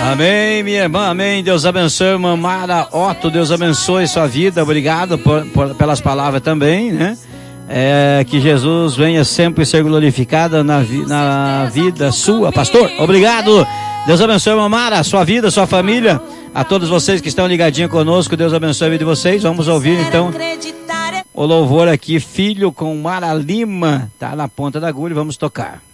Amém, minha irmã, amém. Deus abençoe, irmã Mara Otto, Deus abençoe sua vida. Obrigado pelas palavras também, né? Que Jesus venha sempre ser glorificado na vida sua, pastor. Obrigado. Deus abençoe, irmã Mara, sua vida, sua família. A todos vocês que estão ligadinhos conosco, Deus abençoe a vida de vocês. Vamos ouvir então o louvor aqui, Filho, com Mara Lima. Tá na ponta da agulha, vamos tocar.